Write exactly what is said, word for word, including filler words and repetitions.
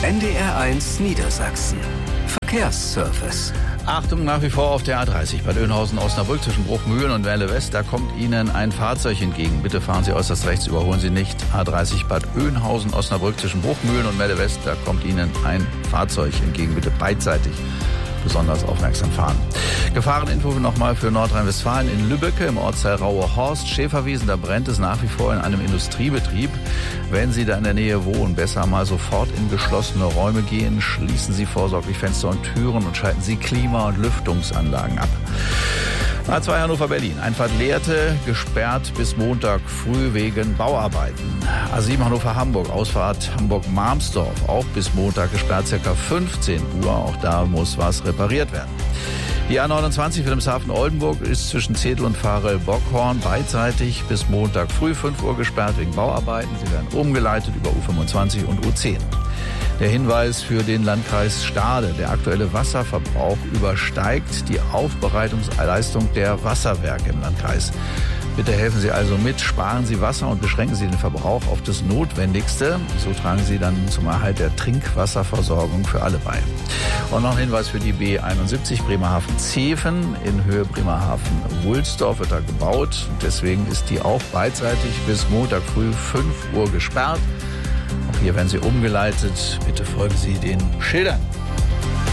N D R eins Niedersachsen. Verkehrsservice. Achtung, nach wie vor auf der A dreißig Bad Oeynhausen-Osnabrück zwischen Bruchmühlen und Werle West. Da kommt Ihnen ein Fahrzeug entgegen. Bitte fahren Sie äußerst rechts, überholen Sie nicht. A dreißig Bad Oeynhausen-Osnabrück zwischen Bruchmühlen und Werle West. Da kommt Ihnen ein Fahrzeug entgegen. Bitte beidseitig besonders aufmerksam fahren. Gefahreninfo nochmal für Nordrhein-Westfalen. In Lübbecke im Ortsteil Rauhe-Horst, Schäferwiesen, da brennt es nach wie vor in einem Industriebetrieb. Wenn Sie da in der Nähe wohnen, besser mal sofort in geschlossene Räume gehen. Schließen Sie vorsorglich Fenster und Türen und schalten Sie Klima- und Lüftungsanlagen ab. A zwei Hannover-Berlin. Einfahrt Lehrte, gesperrt bis Montag früh wegen Bauarbeiten. A sieben Hannover-Hamburg, Ausfahrt Hamburg-Marmsdorf, auch bis Montag gesperrt, ca. fünfzehn Uhr. Auch da muss was repariert werden. Die A neunundzwanzig Wilhelmshaven-Oldenburg ist zwischen Zedel und Varel-Bockhorn beidseitig bis Montag früh fünf Uhr gesperrt wegen Bauarbeiten. Sie werden umgeleitet über U fünfundzwanzig und U zehn. Der Hinweis für den Landkreis Stade. Der aktuelle Wasserverbrauch übersteigt die Aufbereitungsleistung der Wasserwerke im Landkreis. Bitte helfen Sie also mit, sparen Sie Wasser und beschränken Sie den Verbrauch auf das Notwendigste. So tragen Sie dann zum Erhalt der Trinkwasserversorgung für alle bei. Und noch ein Hinweis für die B einundsiebzig Bremerhaven-Zeven. In Höhe Bremerhaven-Wulsdorf wird da gebaut. Deswegen ist die auch beidseitig bis Montag früh fünf Uhr gesperrt. Auch hier werden Sie umgeleitet. Bitte folgen Sie den Schildern.